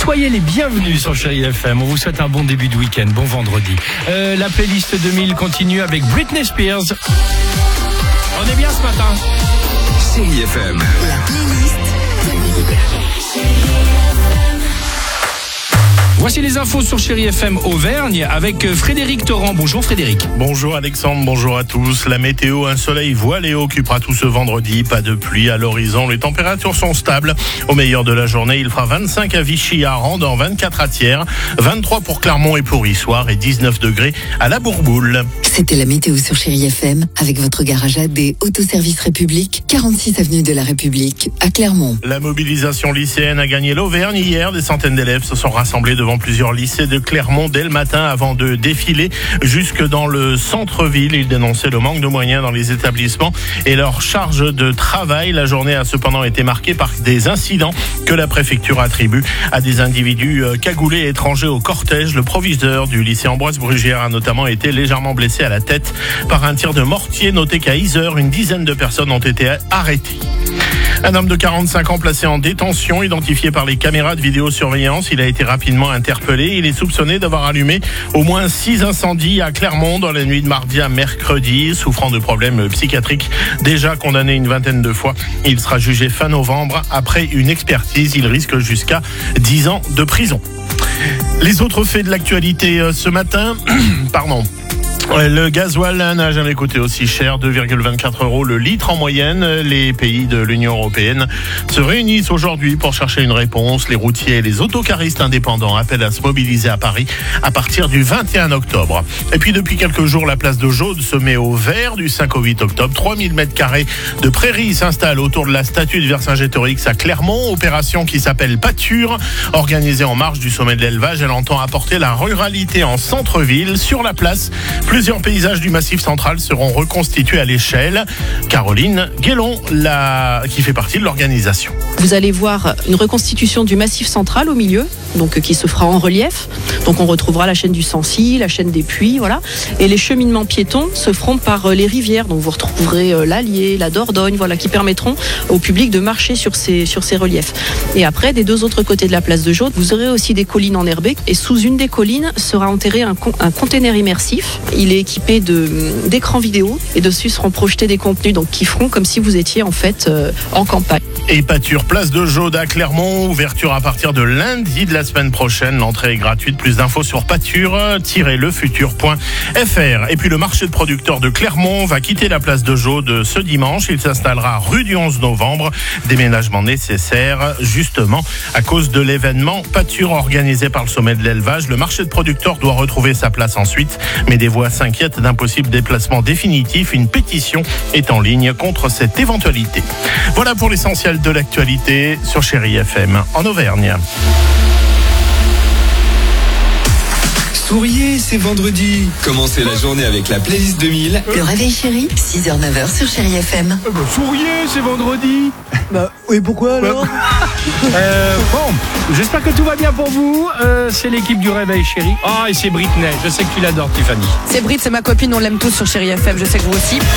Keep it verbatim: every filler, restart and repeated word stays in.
Soyez les bienvenus sur Chérie F M. On vous souhaite un bon début de week-end, bon vendredi. Euh, la playlist deux mille continue avec Britney Spears. On est bien ce matin. Chérie F M. La playlist deux mille. Voici les infos sur Chérie F M Auvergne avec Frédéric Torrent. Bonjour Frédéric. Bonjour Alexandre, bonjour à tous. La météo, un soleil voilé occupera tout ce vendredi. Pas de pluie à l'horizon. Les températures sont stables. Au meilleur de la journée, il fera vingt-cinq à Vichy, à Randan, vingt-quatre à Thiers, vingt-trois pour Clermont et pour Issoire et dix-neuf degrés à la Bourboule. C'était la météo sur Chérie F M avec votre garage A D Autoservice République, quarante-six avenue de la République à Clermont. La mobilisation lycéenne a gagné l'Auvergne hier. Des centaines d'élèves se sont rassemblés devant plusieurs lycées de Clermont dès le matin avant de défiler jusque dans le centre-ville. Ils dénonçaient le manque de moyens dans les établissements et leur charge de travail. La journée a cependant été marquée par des incidents que la préfecture attribue à des individus cagoulés étrangers au cortège. Le proviseur du lycée Ambroise Brugière a notamment été légèrement blessé à la tête par un tir de mortier. Notez qu'à Yzeure, une dizaine de personnes ont été arrêtées. Un homme de quarante-cinq ans placé en détention, identifié par les caméras de vidéosurveillance. Il a été rapidement interpellé. Il est soupçonné d'avoir allumé au moins six incendies à Clermont dans la nuit de mardi à mercredi. Souffrant de problèmes psychiatriques, déjà condamné une vingtaine de fois, il sera jugé fin novembre. Après une expertise, il risque jusqu'à dix ans de prison. Les autres faits de l'actualité ce matin, pardon. Le gasoil n'a jamais coûté aussi cher, deux virgule vingt-quatre euros le litre en moyenne. Les pays de l'Union européenne se réunissent aujourd'hui pour chercher une réponse. Les routiers et les autocaristes indépendants appellent à se mobiliser à Paris à partir du vingt et un octobre. Et puis depuis quelques jours, la place de Jaude se met au vert du cinq au huit octobre. trois mille mètres carrés de prairies s'installent autour de la statue de Vercingétorix à Clermont. Opération qui s'appelle Pâture, organisée en marge du sommet de l'élevage. Elle entend apporter la ruralité en centre-ville. Sur la place, plusieurs paysages du Massif central seront reconstitués à l'échelle. Caroline Guélon, la... qui fait partie de l'organisation. Vous allez voir une reconstitution du Massif central au milieu, donc qui se fera en relief. Donc on retrouvera la chaîne du Sancy, la chaîne des Puys, voilà. Et les cheminements piétons se feront par les rivières. Donc vous retrouverez l'Allier, la Dordogne, voilà, qui permettront au public de marcher sur ces sur ces reliefs. Et après, des deux autres côtés de la place de Jaude, vous aurez aussi des collines enherbées. Et sous une des collines sera enterré un, un container immersif. Il est équipé de d'écrans vidéo et dessus seront projetés des contenus donc qui feront comme si vous étiez en fait euh, en campagne. Et Pâture, place de Jaude à Clermont, ouverture à partir de lundi de la semaine prochaine. L'entrée est gratuite. Plus d'infos sur pâture tiret le futur point f r. Et puis le marché de producteurs de Clermont va quitter la place de Jaude ce dimanche. Il s'installera rue du onze novembre. Déménagement nécessaire justement à cause de l'événement Pâture organisé par le sommet de l'élevage. Le marché de producteurs doit retrouver sa place ensuite, mais des voix s'inquiètent d'un possible déplacement définitif. Une pétition est en ligne contre cette éventualité. Voilà pour l'essentiel de l'actualité sur Chérie F M en Auvergne. Souriez, c'est vendredi. Commencez la journée avec la playlist deux mille. Le réveil chéri, six heures neuf heures sur Chérie F M. Euh, bah, souriez, c'est vendredi. Bah oui, pourquoi alors? euh, Bon, j'espère que tout va bien pour vous. Euh, c'est l'équipe du réveil chéri. Ah, et c'est Britney. Je sais que tu l'adores, Tiffany. C'est Brit, c'est ma copine, on l'aime tous sur Chérie F M, je sais que vous aussi.